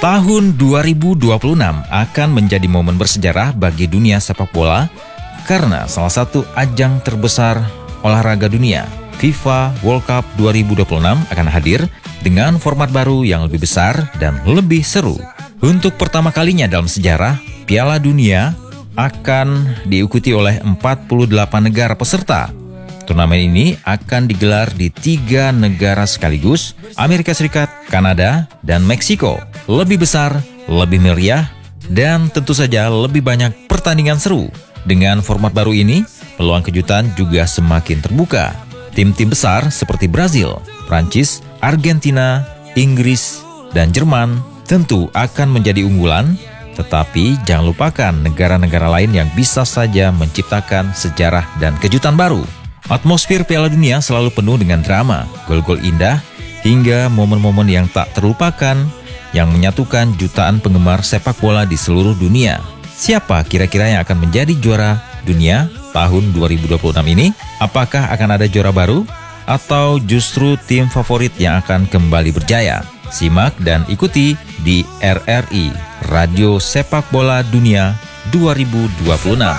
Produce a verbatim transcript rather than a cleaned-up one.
Tahun dua ribu dua puluh enam akan menjadi momen bersejarah bagi dunia sepak bola karena salah satu ajang terbesar olahraga dunia, FIFA World Cup dua ribu dua puluh enam akan hadir dengan format baru yang lebih besar dan lebih seru. Untuk pertama kalinya dalam sejarah, Piala Dunia akan diikuti oleh empat puluh delapan negara peserta. Turnamen ini akan digelar di tiga negara sekaligus, Amerika Serikat, Kanada, dan Meksiko. Lebih besar, lebih meriah, dan tentu saja lebih banyak pertandingan seru. Dengan format baru ini, peluang kejutan juga semakin terbuka. Tim-tim besar seperti Brazil, Prancis, Argentina, Inggris, dan Jerman tentu akan menjadi unggulan, tetapi jangan lupakan negara-negara lain yang bisa saja menciptakan sejarah dan kejutan baru. Atmosfer Piala Dunia selalu penuh dengan drama, gol-gol indah, hingga momen-momen yang tak terlupakan yang menyatukan jutaan penggemar sepak bola di seluruh dunia. Siapa kira-kira yang akan menjadi juara dunia tahun dua ribu dua puluh enam ini? Apakah akan ada juara baru? Atau justru tim favorit yang akan kembali berjaya? Simak dan ikuti di R R I, Radio Sepak Bola Dunia dua ribu dua puluh enam.